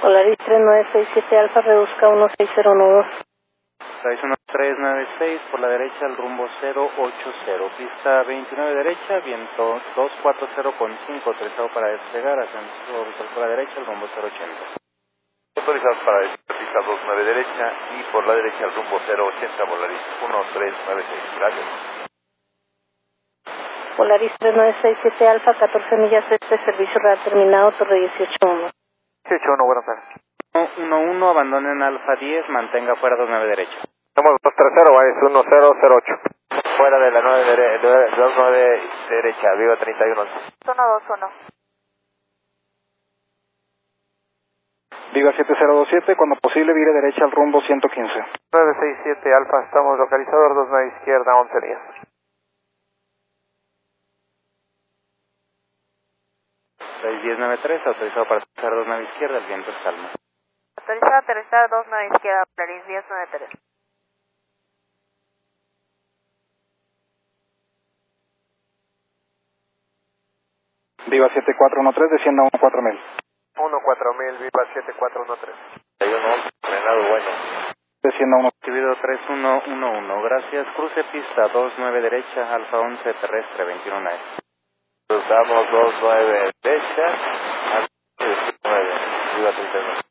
Polaris 3967 Alfa, reduzca 1601. 61396 por la derecha al rumbo 080, pista 29 derecha, viento 240 con 5, autorizado para despegar, ascensor por la derecha al rumbo 080. Autorizados para despegar, pista 29 derecha y por la derecha al rumbo 080, Polaris 1396, gracias. Polaris 3967 Alfa, 14 millas este, servicio radar terminado, torre 181. 181, buenas tardes. 11, abandonen Alfa 10, mantenga fuera 29 derecha. Estamos 230, es 1008. Fuera de la 29 derecha, Viva 31. 121. Viva 7027, cuando posible vire derecha al rumbo 115. 967 Alfa, estamos localizador 29 izquierda, 11 días. 6193, autorizado para aterrizar 29 izquierda, el viento es calma. Autorizado a aterrizar 29 izquierda, Polaris 1093. 7413, descienda 14000. 14000, Viva 7413. 31, frenado bueno. Descienda 1. Recibido 3111, gracias. Cruce pista 29 derecha, Alfa 11, terrestre 21 9. Cruzamos 29 derecha, Alfa 19, Viva 39.